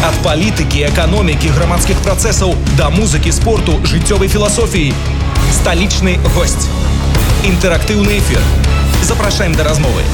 Ад палітыкі, эканомікі, грамадскіх працэсаў да музыкі, спорту, жыццёвай філасофіі. Сталічны госць. Інтэрактыўны эфір. Запрашаем да размовы.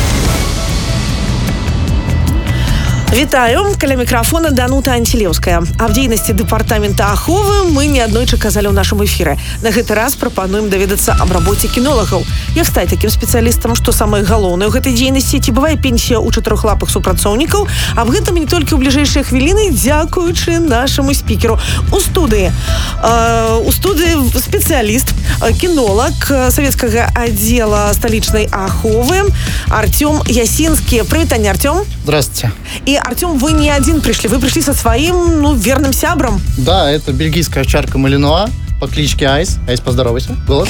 Вітаю, каля мікрафона Данута Антилеўская. Аб дзейнасці дэпартамента аховы мы неаднойчы казалі ў нашым эфіры. На гэты раз прапануем даведацца аб рабоце кінолагаў. Як стаць такім спецыялістам, што самае галоўнае ў гэтай дзейнасці, ці бывае пенсія ў чатырохлапых супрацоўнікаў? Аб гэтым не толькі ў бліжэйшыя хвіліны, дзякуючы нашаму спікеру. У студыі спецыяліст, кінолаг савецкага аддзела сталічнай аховы Артём Ясінскі. Прывітанне, Артём. Здравствуйте. И, Артём, вы не один пришли, вы пришли со своим, верным сябром. Да, это бельгийская овчарка Малинуа по кличке Айс. Айс, поздоровайся. Голос.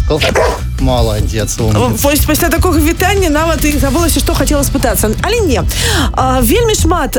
Молодец, умница. Пасля такога вітання нават і забылася, што хацела спытацца. Але не. Вельмі шмат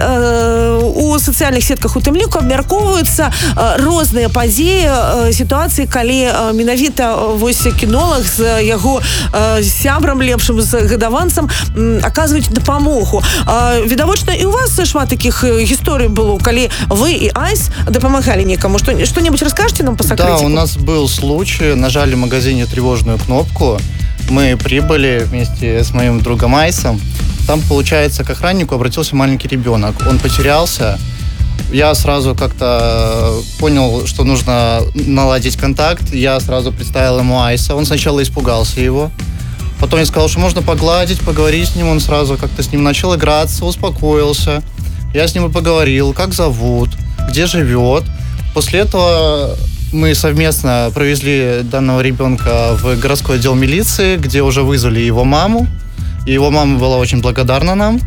у сацыяльных сетках у тым ліку абмяркоўваюцца розныя падзеі, сітуацыі, калі менавіта вось кінолаг з яго сябрам лепшым, з гадаванцам аказваюць дапамогу. Відавочна, і у вас шмат такіх гісторый было, калі вы і Айс дапамагалі некаму. Что-нибудь расскажете нам по секретику? Да, у нас был случай, нажали в магазине тревожную кнопку, мы прибыли вместе с моим другом Айсом. Там, получается, к охраннику обратился маленький ребенок. Он потерялся. Я сразу как-то понял, что нужно наладить контакт. Я сразу представил ему Айса. Он сначала испугался его. Потом я сказал, что можно погладить, поговорить с ним. Он сразу как-то с ним начал играться, успокоился. Я с ним и поговорил, как зовут, где живет. После этого мы совместно провезли данного ребенка в городской отдел милиции, где уже вызвали его маму. И его мама была очень благодарна нам.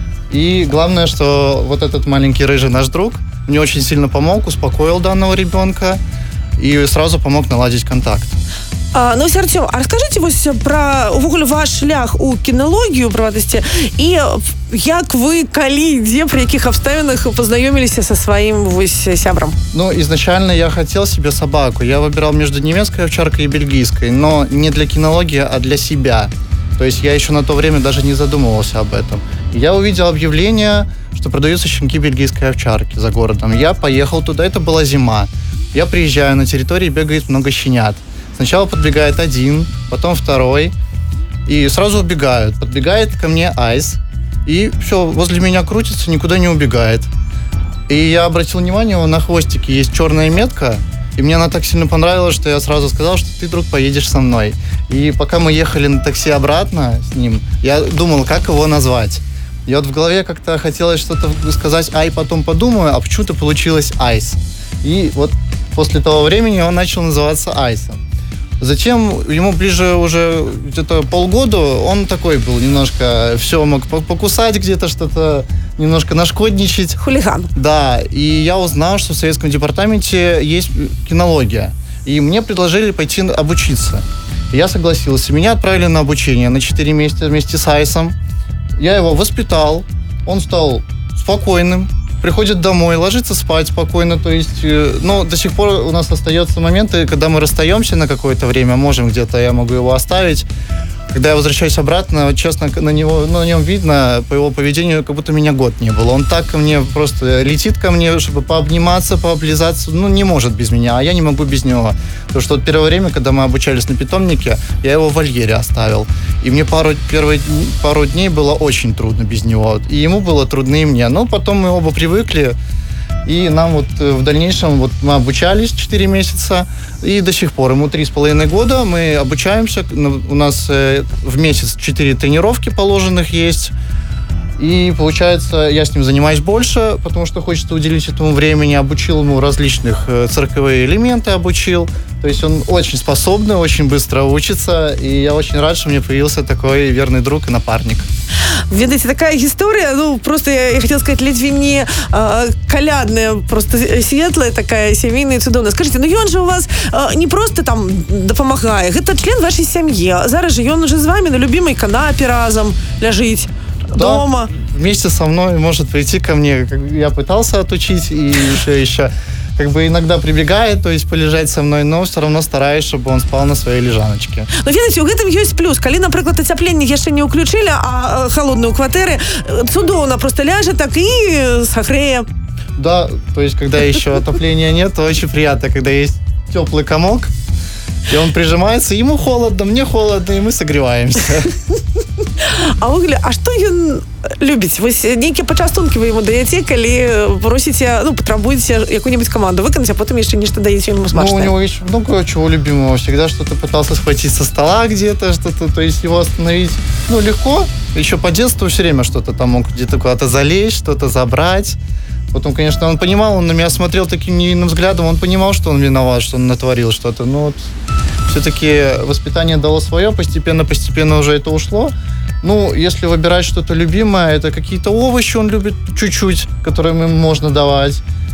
И главное, что вот этот маленький рыжий наш друг мне очень сильно помог, успокоил данного ребенка и сразу помог наладить контакт. Ну, Артём, а расскажите вось про увогуле ваш шлях у кінологію, правадасці, і як вы, калі, дзе, при якіх абставінах познаёміліся со своим вось сябрам? Ну, изначально я хотел себе собаку. Я выбирал между немецкой овчаркой и бельгийской, но не для кинологии, а для себя. То есть я еще на то время даже не задумывался об этом. Я увидел объявление, что продаются щенки бельгийской овчарки за городом. Я поехал туда, это была зима. Я приезжаю на территории, бегает много щенят. Сначала подбегает один, потом второй, и сразу убегают. Подбегает ко мне Айс, и все, возле меня крутится, никуда не убегает. И я обратил внимание, на хвостике есть черная метка, и мне она так сильно понравилась, что я сразу сказал, что ты, друг, поедешь со мной. И пока мы ехали на такси обратно с ним, я думал, как его назвать. И вот в голове как-то хотелось что-то сказать «Ай», потом подумаю, а почему-то получилось «Айс». И вот после того времени он начал называться Айсом. Затем ему ближе уже где-то полгода, он такой был немножко, все мог покусать где-то, что-то немножко нашкодничать. Хулиган. Да, и я узнал, что в советском департаменте есть кинология. И мне предложили пойти обучиться. Я согласился. Меня отправили на обучение на 4 месяца вместе с Айсом. Я его воспитал, он стал спокойным. Приходит домой, ложится спать спокойно, то есть, но до сих пор у нас остаются моменты, когда мы расстаемся на какое-то время, можем где-то, я могу его оставить. Когда я возвращаюсь обратно, честно, на нем видно, по его поведению, как будто меня год не было. Он так ко мне просто летит ко мне, чтобы пообниматься, пооблизаться, не может без меня, а я не могу без него. Потому что вот первое время, когда мы обучались на питомнике, я его в вольере оставил. И мне пару дней было очень трудно без него. И ему было трудно, и мне. Но потом мы оба привыкли. И нам вот в дальнейшем, вот мы обучались 4 месяца, и до сих пор, ему 3,5 года, мы обучаемся, у нас в месяц 4 тренировки положенных есть, и получается, я с ним занимаюсь больше, потому что хочется уделить этому времени, обучил ему различных цирковые элементы, обучил, то есть он очень способный, очень быстро учится, и я очень рад, что у меня появился такой верный друг и напарник. Ведаеце, такая гісторыя, просто я хотела сказать, ледве не калядная, просто светлая такая, сямейная, цудоўная. Скажите, ён же у вас не просто там дапамагае, гэта член вашей сям'і. Зараз же ён уже з вами на любимой канапе разом ляжыць дома. Вместе со мной может прийти ко мне. Я пытался отучить и еще как бы иногда прибегает, то есть полежать со мной, но все равно стараюсь, чтобы он спал на своей лежаночке. Ну, ведаеце, у гэтым ёсць плюс. Калі, напрыклад, ацяпленне яшчэ не ўключылі, а холодную кватэры, цудоўна просто ляжа так і сагрэе. Да, то есть, когда еще отопления нет, то очень приятно, когда есть теплый комок, и он прижимается, ему холодно, мне холодно, и мы согреваемся. А вугле, а што ён любіць? Вось нейкія пачастункі вы яму даеце, калі просіце, патрабуеце якую-нибудь команду выканаць, а потом еще нечто даеце ему смачное? Ну, у него есть много чего любимого. Всегда что-то пытался схватить со стола где-то, что-то, то есть его остановить, легко. Еще по детству все время что-то там мог где-то куда-то залезть, что-то забрать. Потом, конечно, он понимал, он на меня смотрел таким невинным взглядом, он понимал, что он виноват, что он натворил что-то. Но вот все-таки воспитание дало свое, постепенно уже это ушло. Если выбирать что-то любимое, это какие-то овощи он любит чуть-чуть, которые ему можно давать.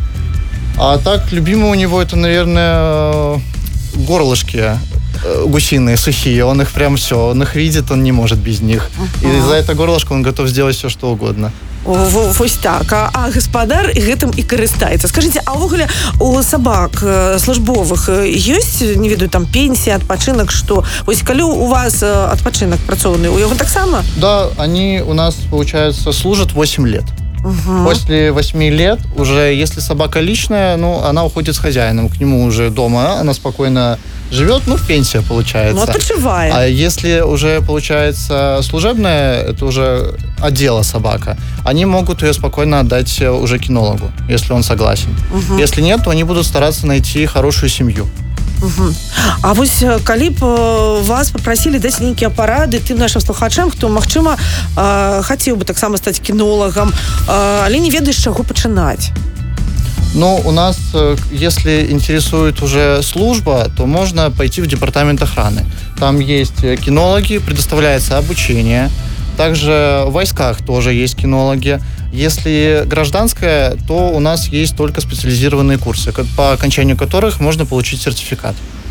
А так, любимое у него это, наверное, горлышки гусиные, сухие. Он их прям все, он их видит, он не может без них. И за это горлышко он готов сделать все, что угодно. Вось так, а гаспадар гэтым і карыстаецца. Скажите, а ўвогуле у сабак службовых ёсць, не ведаю, там пенсія, адпачынак, што? Вось калі у вас адпачынак працоўны, у яго таксама? Да, они у нас, получается, служат 8 лет. После 8 лет уже, если собака личная, она уходит с хозяином, к нему уже дома, она спокойно живет, пенсия получается. Отпочивает. А если уже, получается, служебная, это уже отдела собака, они могут ее спокойно отдать уже кинологу, если он согласен. Если нет, то они будут стараться найти хорошую семью. А вось калі б вас попросили даць нейкія парады тым нашим слухачам, хто, магчыма, хацеў бы таксама стаць кінолагам, але не ведае, з чаго пачынаць? У нас, если интересует уже служба, то можно пойти в департамент охраны. Там есть кинологи, предоставляется обучение. Также в войсках тоже есть кинологи. Если гражданская, то у нас есть только специализированные курсы, по окончанию которых можно получить сертификат.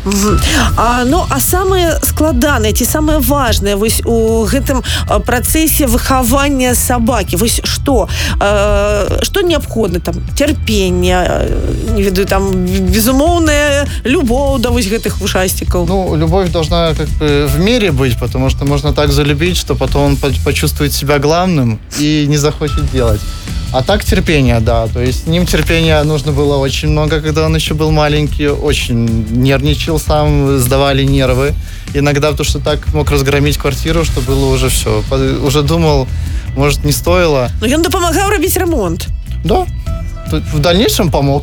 А самые складаныя ці самые важныя вось у гэтым працэсе выхавання сабакі, вось што неабходна, там цярпенне, не ведаю, там безумоўная любоў да вось гэтых вушастикаў? Любовь должна как бы в мере быть, потому что можно так залюбить, что потом он почувствует себя главным и не захочет делать. А так терпение, да. То есть с ним терпения нужно было очень много, когда он еще был маленький. Очень нервничал сам, сдавали нервы. Иногда, потому что так мог разгромить квартиру, что было уже все. Уже думал, может, не стоило. Но он допомагал робить ремонт. Да. В дальнейшем помог.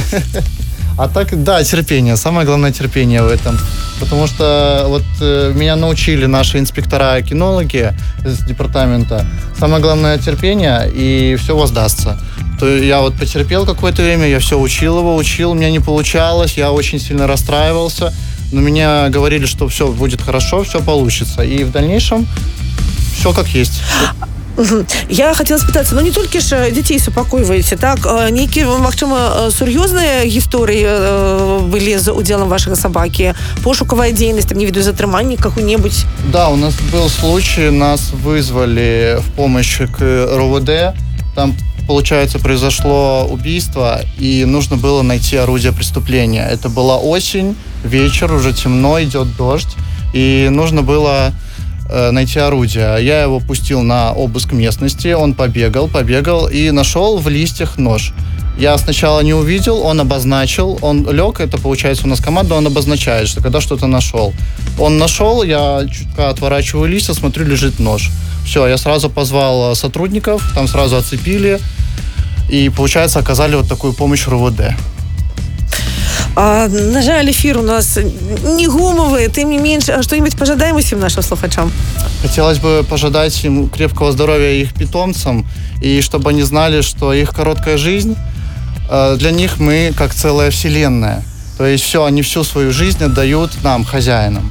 А так, да, терпение. Самое главное терпение в этом. Потому что вот меня научили наши инспектора-кинологи из департамента. Самое главное терпение, и все воздастся. То я вот потерпел какое-то время, я все учил, у меня не получалось, я очень сильно расстраивался. Но меня говорили, что все будет хорошо, все получится. И в дальнейшем все как есть. Я хотела спытацца, не толькі ж дзяцей супакойваеце, так? Нейкія, магчыма, сур'ёзныя гісторыі былі з удзелам вашага сабакі? Пошуковая дзейнасць, не ведаю, затрыманне какое-нибудь? Да, у нас был случай, нас вызвали в помощь к РОВД. Там, получается, произошло убийство, и нужно было найти орудие преступления. Это была осень, вечер, уже темно, идет дождь, и нужно было найти орудие. Я его пустил на обыск местности, он побегал и нашел в листьях нож. Я сначала не увидел, он обозначил, он лег, это получается у нас команда, он обозначает, что когда что-то нашел. Он нашел, я чутка отворачиваю листья, смотрю, лежит нож. Все, я сразу позвал сотрудников, там сразу оцепили, и, получается, оказали вот такую помощь РОВД. На жаль, эфир у нас не гумовый, тем не меньше, что-нибудь пожадаем всем нашим слухачам? Хотелось бы пожелать им крепкого здоровья их питомцам, и чтобы они знали, что их короткая жизнь, для них мы как целая вселенная. То есть все, они всю свою жизнь отдают нам, хозяинам.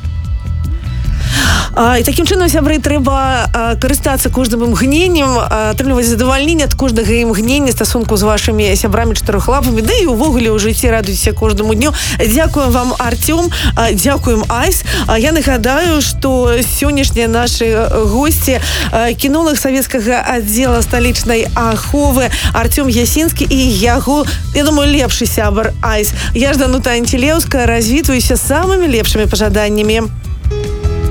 І таким чынам, сябры, трэба карыстацца кожным імгненнем, атрымліваць задавальненне ад кожнага імгнення стасунку з вашымі сябрамі чатырохлапамі, да і ўвогуле ў жыцці радуйцеся кожнаму дню. Дзякуем вам, Артём, дзякуем, Айс. Я нагадаю, што сённяшнія нашы госці кінолог савецкага аддзела сталічнай аховы Артём Ясінскі і яго, я думаю, лепшы сябар Айс. Я Жданута Антилеўская, развітваюся самымі лепшымі пажаданнямі.